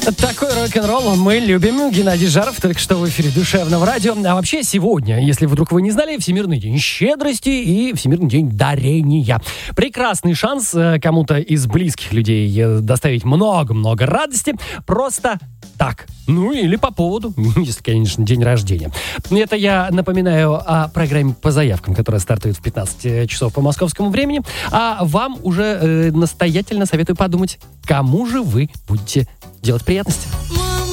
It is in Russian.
Такой рок-н-ролл мы любим. Геннадий Жаров только что в эфире Душевного радио. А вообще сегодня, если вдруг вы не знали, Всемирный день щедрости и Всемирный день дарения. Прекрасный шанс кому-то из близких людей доставить много-много радости просто так. Ну или по поводу, если, конечно, день рождения. Это я напоминаю о программе по заявкам, которая стартует в 15 часов по московскому времени. А вам уже настоятельно советую подумать, кому же вы будете делать приятности.